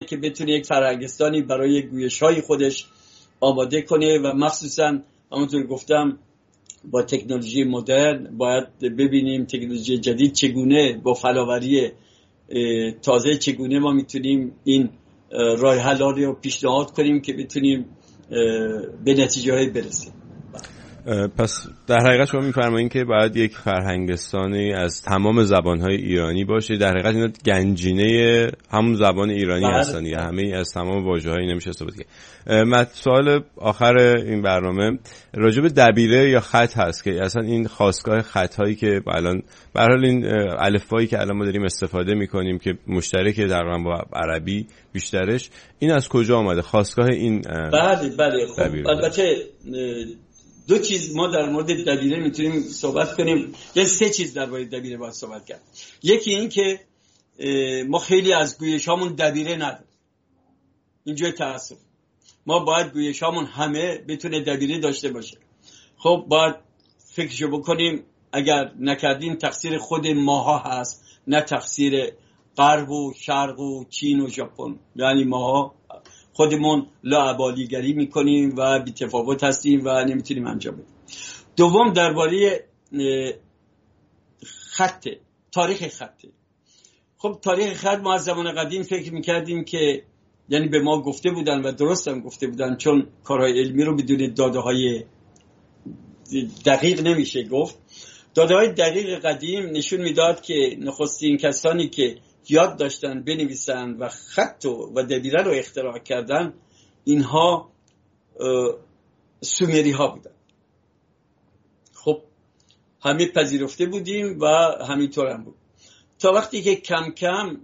که بتونه یک فرهنگستانی برای گویش‌های خودش آماده کنه و مخصوصا همونطور گفتم با تکنولوژی مدرن باید ببینیم تکنولوژی جدید چگونه با فلاوری تازه چگونه ما میتونیم این راه حل‌ها رو پیشنهاد کنیم که بتونیم به نتیجه‌های برسیم. پس در حقیقت شما می‌فرمایید که باید یک فرهنگستانی از تمام زبان‌های ایرانی باشه. در حقیقت اینا گنجینه همون زبان ایرانی هستن یا همه از تمام واژه‌های نمیشه استفاده کرد. سوال آخر این برنامه راجع به دبیره یا خط هست که اصلا این خاستگاه خط‌هایی که الان به هر حال این الفبایی که الان ما داریم استفاده می‌کنیم که مشترکه در با عربی بیشترش، این از کجا آمده خاستگاه این؟ بله خب البته دو چیز ما در مورد دبیره میتونیم صحبت کنیم، یعنی سه چیز در مورد دبیره باید صحبت کرد. یکی این که ما خیلی از گویشامون دبیره نداریم، اینجا تأسف. ما باید گویشامون همه بتونه دبیره داشته باشه. خب باید فکرشو بکنیم، اگر نکردیم تقصیر خود ماها هست، نه تقصیر غرب و شرق و چین و ژاپن. یعنی ماها خودمون لاابالیگری میکنیم و بی‌تفاوت هستیم و نمیتونیم انجام بدیم. دوم درباره تاریخ خطه. خب تاریخ خط ما از زمان قدیم فکر میکردیم که یعنی به ما گفته بودن و درست هم گفته بودن، چون کارهای علمی رو بدون داده‌های دقیق نمیشه گفت. داده‌های دقیق قدیم نشون میداد که نخستین کسانی که یاد داشتن بنویسن و خط و دبیره رو اختراع کردن اینها سومری ها بودن. خب همه پذیرفته بودیم و همینطور هم بود تا وقتی که کم کم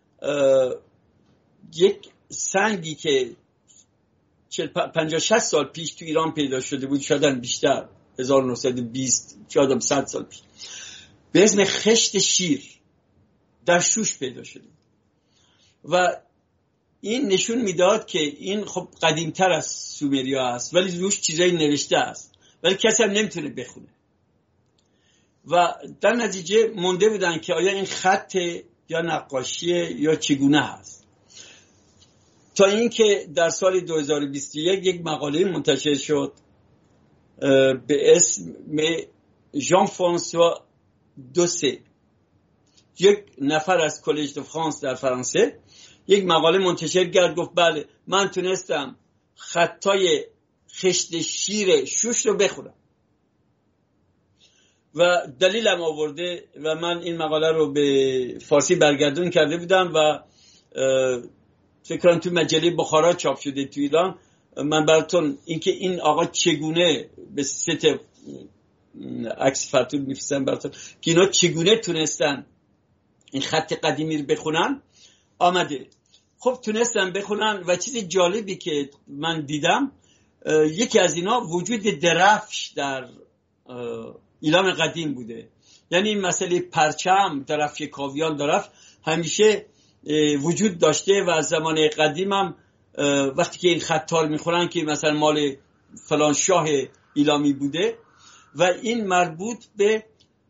یک سنگی که 50-60 سال پیش تو ایران پیدا شده بود، شاید بیشتر 1920 شاید 100 سال پیش، به اسم خشت شیر در شوش پیدا شده و این نشون میداد که این خب قدیمتر از سومریا است ولی روش چیزایی نوشته است ولی کسی هم نمیتونه بخونه و در نتیجه مونده بودن که آیا این خط یا نقاشیه یا چگونه هست، تا اینکه در سال 2021 یک مقاله منتشر شد به اسم ژان فرانسوا دوسه، یک نفر از کالج دو فرانس در فرانسه، یک مقاله منتشر کرد، گفت بله من تونستم خطای خشت شیر شوش رو بخونم و دلیلم آورده و من این مقاله رو به فارسی برگردون کرده بودم و فکر کنم تو مجله بخارا چاپ شده تو ایران. من براتون اینکه این آقا چگونه به ست عکس فرتون میفرستم براتون که اینا چگونه تونستن این خط قدیمی رو بخونن آمده. خب تونستن بخونن و چیز جالبی که من دیدم یکی از اینا وجود درفش در ایلام قدیم بوده. یعنی این مسئله پرچم، درفش کاویان، درفش همیشه وجود داشته و از زمان قدیم هم وقتی که این خطار میخورن که مثلا مال فلان شاه ایلامی بوده و این مربوط به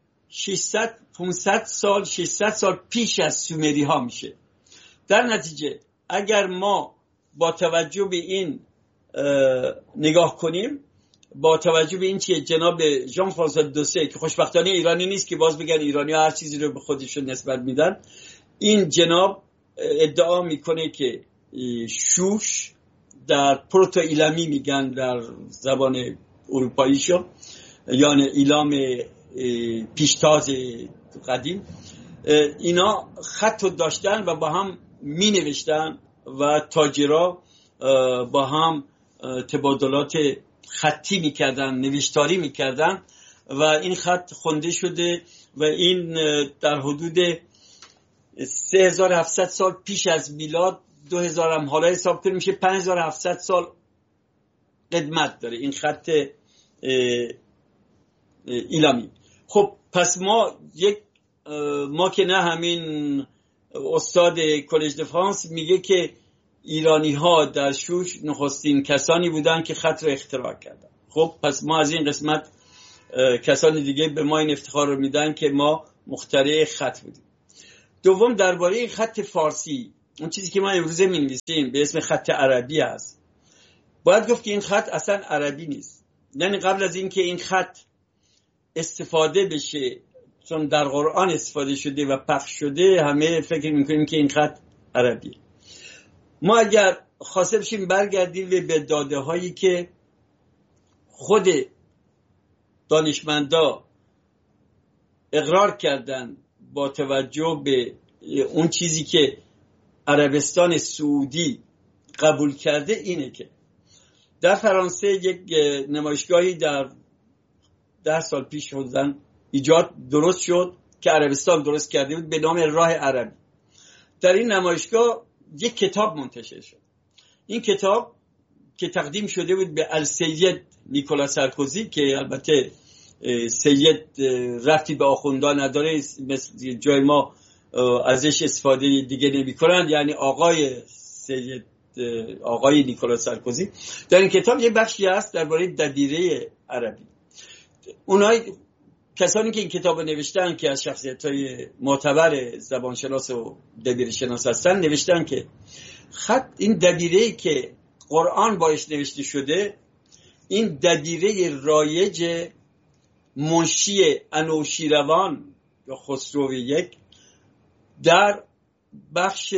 500 سال 600 سال پیش از سومری ها میشه. در نتیجه اگر ما با توجه به این نگاه کنیم، با توجه به این که جناب ژان فرانسوا دوسه که خوشبختانه ایرانی نیست که باز بگن ایرانی ها هر چیزی رو به خودشون نسبت میدن، این جناب ادعا میکنه که شوش در پروتو ایلامی میگن در زبان اروپاییشو، یعنی ایلام پیشتاز قدیم، اینا خط داشتن و با هم می نوشتن و تاجرها با هم تبادلات خطی می کردن، نوشتاری می کردن و این خط خونده شده و این در حدود 3700 سال پیش از میلاد 2000 هم حالا حساب کنیم میشه 5700 سال قدمت داره این خط ایلامی. خب پس ما که نه همین استاد کالج د فرانس میگه که ایرانی ها در شوش نخستین کسانی بودن که خط رو اختراع کردن. خب پس ما از این قسمت کسانی دیگه به ما این افتخار رو میدن که ما مخترع خط بودیم. دوم درباره خط فارسی اون چیزی که ما امروزه می‌نویسیم به اسم خط عربی است، باید گفت که این خط اصلا عربی نیست. یعنی قبل از اینکه این خط استفاده بشه، چون در قرآن استفاده شده و پخش شده، همه فکر میکنیم که این خط عربی. ما اگر خواسته بشیم برگردیم به داده هایی که خود دانشمندا اقرار کردن با توجه به اون چیزی که عربستان سعودی قبول کرده، اینه که در فرانسه یک نمایشگاهی در 10 سال پیش شدن درست شد که عربستان درست کرده بود به نام راه عربی. در این نمایشگاه یک کتاب منتشر شد. این کتاب که تقدیم شده بود به السید نیکولا سارکوزی، که البته سید رفتی به آخوندان نداره، مثل جای ما ازش استفاده دیگه نمی کنند، یعنی آقای نیکولا سارکوزی. در این کتاب یه بخشی هست درباره دبیره عربی. اونای کسانی که این کتاب نوشتن که از شخصیت‌های معتبر زبانشناس و دبیره شناس هستن، نوشتن که این دبیره‌ای که قرآن باش نوشته شده، این دبیره رایج منشی انوشیروان یا خسرو یک در بخش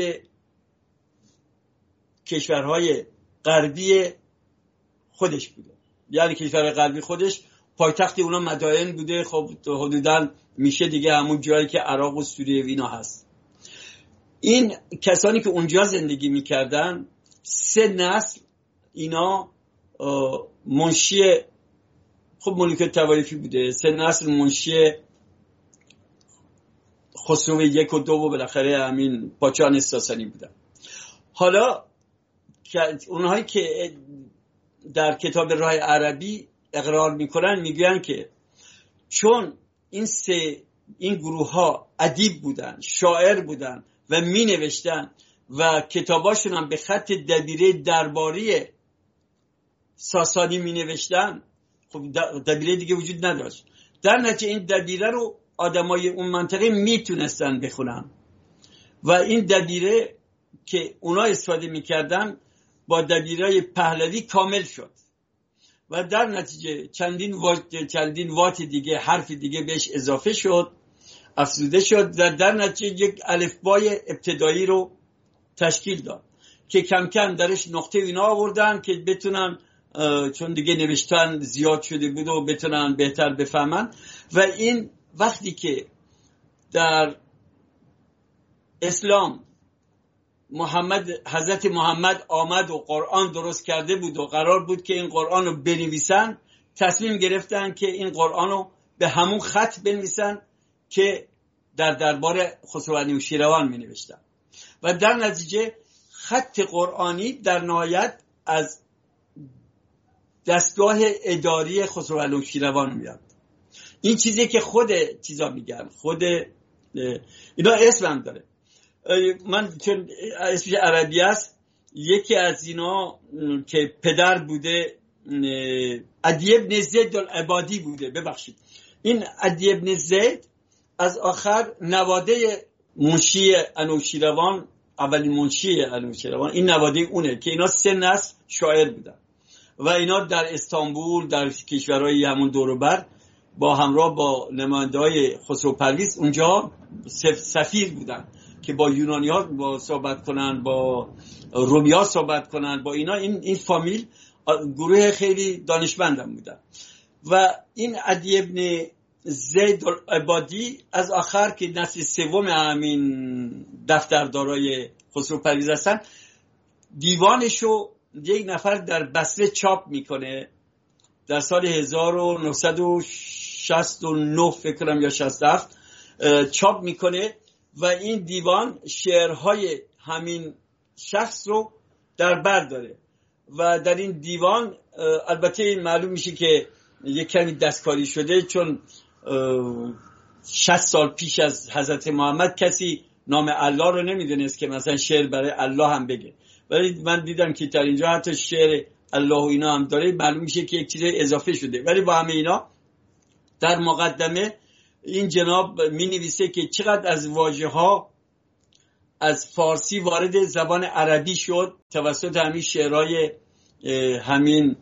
کشورهای غربی خودش بوده. یعنی کشورهای غربی خودش پایتخت اونا مدائن بوده. خب حدوداً میشه دیگه همون جایی که عراق و سوریه و اینا هست. این کسانی که اونجا زندگی میکردن 3 نسل اینا منشی، خب ملوک توایفی بوده، 3 نسل منشی خسرو 1 و 2 و بالاخره همین پاچان ساسانی بودن. حالا اونهایی که در کتاب راه عربی اقرار میکنن میگن که چون این گروه ها ادیب بودن، شاعر بودن و می نوشتن و کتاباشون هم به خط دبیره درباری ساسانی می نوشتن، خب دبیره دیگه وجود نداشت. در نتیجه این دبیره رو آدمای اون منطقه میتونستن بخونن و این دبیره که اونا استفاده میکردن با دبیره پهلوی کامل شد و در نتیجه چندین وات دیگه، حرف دیگه بهش اضافه شد، افزوده شد و در نتیجه یک الفبای ابتدایی رو تشکیل داد که کم کم درش نقطه اینا آوردن که بتونن، چون دیگه نوشتن زیاد شده بود و بتونن بهتر بفهمن. و این وقتی که در اسلام حضرت محمد آمد و قرآن درست کرده بود و قرار بود که این قرآن رو بنویسن، تصمیم گرفتن که این قرآن رو به همون خط بنویسن که در دربار خسرو انوشیروان می نوشتن و در نتیجه خط قرآنی در نهایت از دستگاه اداری خسرو انوشیروان میاد. این چیزی که خود چیزا میگن، خود اینا اسم هم داره. من چون اسمش عربی است، یکی از اینا که پدر بوده عدی بن زید العبادی بوده، ببخشید این عدی بن زید از آخر نواده منشی انوشیروان، اولین منشی انوشیروان، این نواده اونه که اینا 3 نسل شاعر بودن و اینا در استانبول، در کشورهای همون دور و بر با همراه با نماینده‌های خسرو پرویز اونجا سفیر بودن که با یونانی‌ها صحبت کنن، با رومی‌ها صحبت کنن، با اینا. این فامیل گروه خیلی دانشمندم بودن و این عدی ابن زید العبادی از آخر که نسل 3 همین دفتردارای خسرو پرویز هستن، دیوانشو یک نفر در بصره چاپ میکنه در سال 1969 فکر کنم یا 67 چاپ میکنه و این دیوان شعرهای همین شخص رو در بر داره و در این دیوان البته معلوم میشه که یک کمی دستکاری شده، چون 60 سال پیش از حضرت محمد کسی نام الله رو نمیدونست که مثلا شعر برای الله هم بگه، ولی من دیدم که در اینجا حتی شعر الله و اینا هم داره، معلوم میشه که یک چیز اضافه شده. ولی با همه اینا در مقدمه این جناب می نویسه که چقدر از واژه ها از فارسی وارد زبان عربی شد توسط همین شعرهای همین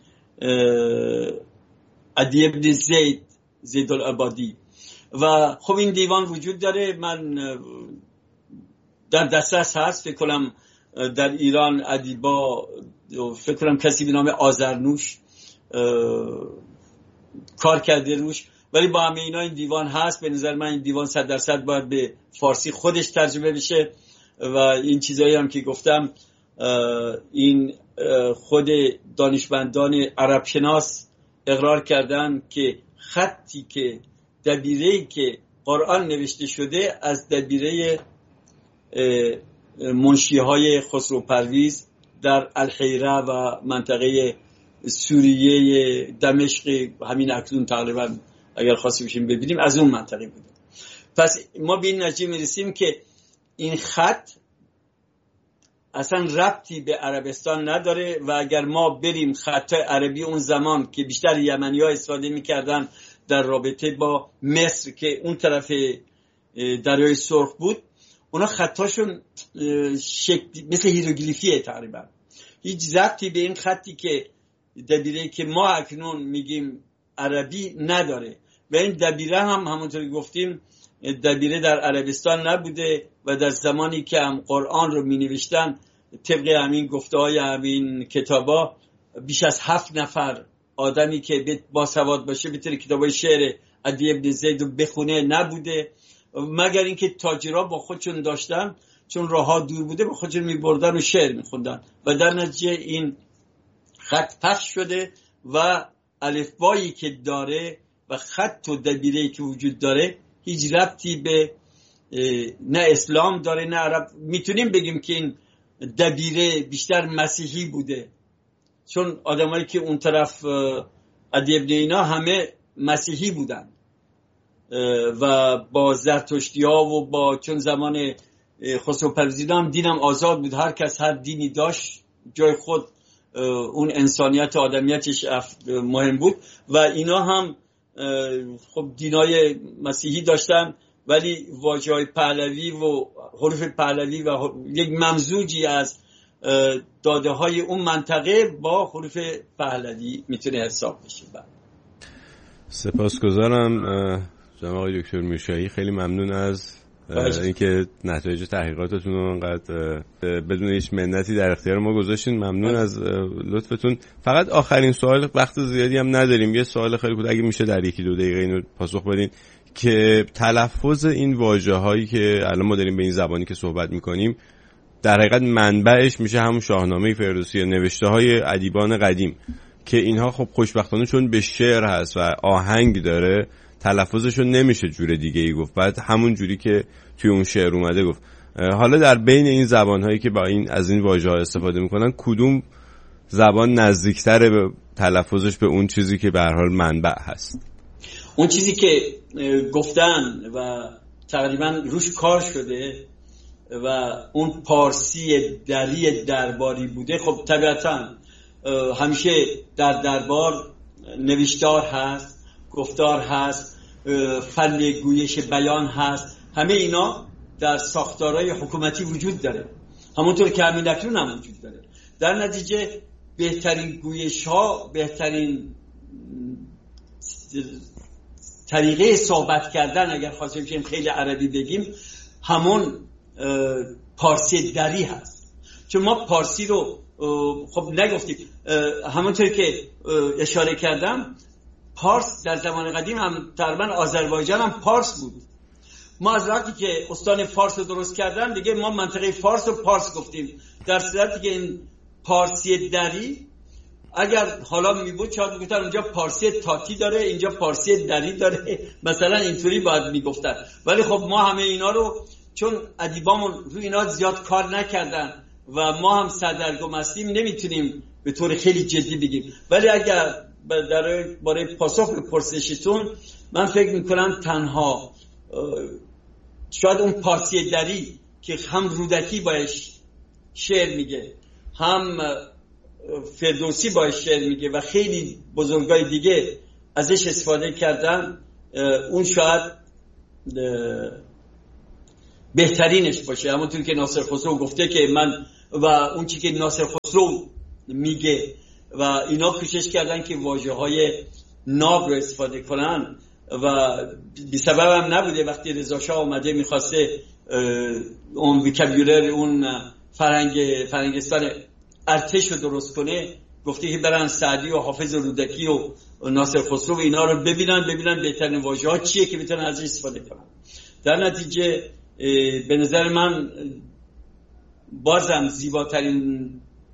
عدی بن زید العبادی. و خب این دیوان وجود داره، من در دسترس هست. فکر کنم در ایران ادیبا، فکر کنم کسی به نام آذرنوش کار کرده روش، ولی با همه اینا این دیوان هست. به نظر من این دیوان 100% باید به فارسی خودش ترجمه بشه. و این چیزایی هم که گفتم، این خود دانشمندان عرب شناس اقرار کردن که خطی که دبیره‌ای که قرآن نوشته شده از دبیره منشی‌های خسرو پرویز در الحیره و منطقه سوریه دمشق، همین اکنون تقریبا اگر خواسته باشیم ببینیم از اون منطقه بوده. پس ما به این نتیجه میرسیم که این خط اصلا ربطی به عربستان نداره و اگر ما بریم خط عربی اون زمان که بیشتر یمنی‌ها استفاده می‌کردن در رابطه با مصر که اون طرف دریای سرخ بود، اونا خطاشون مثل هیروگلیفیه تقریبا، هیچ ربطی به این خطی که دبیره که ما اکنون میگیم عربی نداره. و این دبیره هم همونطور گفتیم دبیره در عربستان نبوده و در زمانی که هم قرآن رو می نوشتن طبق همین گفته های همین کتابا بیش از 7 نفر آدمی که با سواد باشه بتونه کتابای شعر عدی بن زید رو بخونه نبوده، مگر اینکه تاجرها با خودشون داشتن، چون راهها دور بوده با خودشون می بردن و شعر می خوندن و در نتیجه این خط پخش شده و الفبایی که داره و خط و دبیره‌ای که وجود داره هیچ ربطی به نه اسلام داره نه عرب. میتونیم بگیم که این دبیره بیشتر مسیحی بوده، چون آدمایی که اون طرف عدی ابن اینا همه مسیحی بودن و با زرتشتی ها و با چون زمان خسرو پرویز هم دینم آزاد بود، هر کس هر دینی داشت جای خود، اون انسانیت آدمیتش مهم بود و اینا هم خب دینای مسیحی داشتن، ولی واژه‌های پهلوی و حروف پهلوی و یک ممزوجی از داده‌های اون منطقه با حروف پهلوی میتونه حساب بشه. سپاسگزارم جناب آقای دکتر میرشاهی، خیلی ممنون از اینکه نتایج تحقیقاتتون رو انقدر بدون هیچ منتی در اختیار ما گذاشتین. ممنون از لطفتون. فقط آخرین سوال، وقت زیادی هم نداریم، یه سوال خیلی کوتاه اگه میشه در 1-2 دقیقه اینو پاسخ بدین که تلفظ این واژه‌هایی که الان ما داریم به این زبانی که صحبت می‌کنیم در حقیقت منبعش میشه همون شاهنامه فردوسی یا نوشته‌های ادیبان قدیم که اینها خب خوشبختانه چون به شعر هست و آهنگ داره تلفظشو نمیشه جور دیگه ای گفت، بعد همون جوری که توی اون شعر اومده گفت. حالا در بین این زبان‌هایی که با این از این واژه‌ها استفاده می‌کنن کدوم زبان نزدیک‌تره به تلفظش به اون چیزی که به هر حال منبع هست؟ اون چیزی که گفتن و تقریبا روش کار شده و اون پارسی دری درباری بوده، خب طبیعتاً همیشه در دربار نوشتار هست، گفتار هست، فن گویش بیان هست، همه اینا در ساختارهای حکومتی وجود داره، همونطور که همین اکنون هم وجود داره. در نتیجه بهترین گویش ها، بهترین طریقه صحبت کردن اگر خواستیم که خیلی عربی بگیم همون پارسی دری هست. چون ما پارسی رو خب نگفتیم، همونطور که اشاره کردم پارس در زمان قدیم هم تقریبا آذربایجان هم پارس بود. ما از وقتی که استان فارس رو درست کردن دیگه ما منطقه فارس رو پارس گفتیم، در صورتی که این پارسی دری اگر حالا می بود شاید میگفتن اونجا پارسی تاتی داره اینجا پارسی دری داره، مثلا اینطوری باید میگفتن. ولی خب ما همه اینا رو چون ادیبامون روی اینا زیاد کار نکردن و ما هم سردرگم هستیم نمیتونیم به طور خیلی جدی بگیم. ولی اگر برای پاسخ به پرسشتون من فکر میکنم تنها شاید اون پارسی دری که هم رودکی باش شعر میگه، هم فردوسی باش شعر میگه و خیلی بزرگای دیگه ازش استفاده کردن، اون شاید بهترینش باشه. همونطور که ناصر خسرو گفته که من و اون چی که ناصر خسرو میگه و اینا کوشش کردن که واژه‌های ناب رو استفاده کنن و بی سبب هم نبوده. وقتی رضا شاه اومده میخواسته اون وکابیولر اون فرنگستان ارتش رو درست کنه، گفته که برن سعدی و حافظ رودکی و ناصر خسرو و اینا رو ببینن بهترین واژه‌ها چیه که بتونن ازش استفاده کنن. در نتیجه به نظر من بازم زیباترین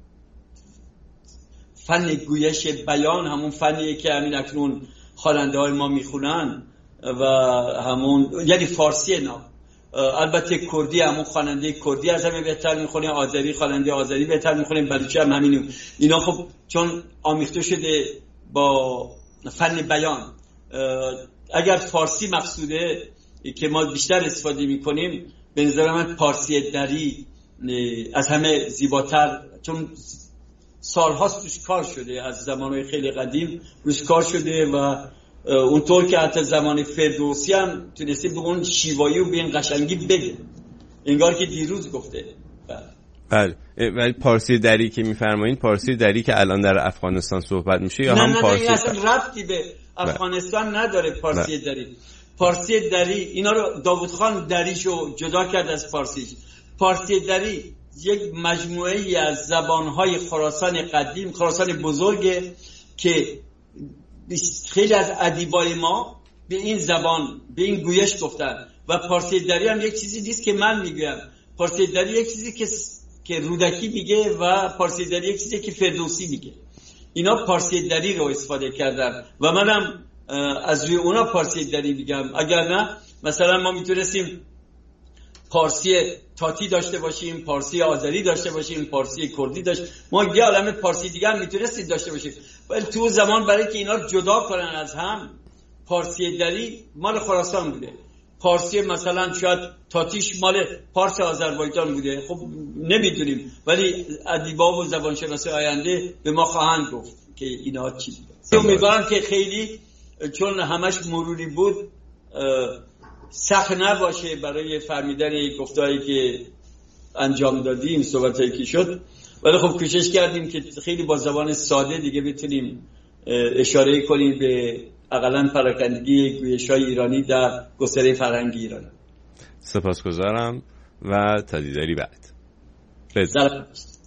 فن گویش بیان همون فنیه که همین اکنون خواننده های ما میخونن و همون یعنی فارسی نام. البته کردی همون خواننده کردی از همه بهتر میخونه، آذری خواننده آذری بهتر میخونه، بلوچی هم همین. اینا خب چون آمیخته شده با فن بیان. اگر فارسی مقصوده که ما بیشتر استفاده میکنیم، به نظر من پارسی دری از همه زیباتر، چون سالهاست روش کار شده، از زمانهای خیلی قدیم روش کار شده و اونطور که حتی زمان فردوسی هم تونسته به اون شیوایی و به این قشنگی بگه، انگار که دیروز گفته. بله. ولی پارسی دری که میفرمایین پارسی دری که الان در افغانستان صحبت میشه یا هم پارسی؟ نه اصلا ربطی به افغانستان نداره پارسی دری. پارسی دری اینا رو داوود خان دریشو جدا کرد از پارسیش. پارسی دری یک مجموعه ای از زبانهای خراسان قدیم، خراسان بزرگه که خیلی از ادیبای ما به این زبان به این گویش گفتن و پارسی دری هم یک چیزی نیست که من میگم. پارسی دری یک چیزی که رودکی میگه و پارسی دری یک چیزی که فردوسی میگه. اینا پارسی دری رو استفاده کردن و منم از روی اونا پارسی دری میگم. اگر نه مثلا ما میتونستیم پارسی تاتی داشته باشیم، پارسی آذری داشته باشیم، پارسی کردی ما یه عالمه پارسی دیگه هم میتونستیم داشته باشیم، ولی تو زمان برای که اینا رو جدا کنن از هم، پارسی دری مال خراسان بوده، پارسی مثلا شاید تاتیش مال پارس آذربایجان بوده. خب نمیدونیم، ولی ادیبا و زبانشناسی آینده به ما خواهند گفت که اینا چی بوده. امیدوارم که خیلی چون همش مروری بود سخت نباشه برای فهمیدن گفتایی که انجام دادیم، صحبتایی که شد، ولی خب کوشش کردیم که خیلی با زبان ساده دیگه بتونیم اشاره کنیم به اقلن پراکندگی گویش‌های ایرانی در گستره فرهنگی ایران. سپاسگزارم و تا دیداری بعد.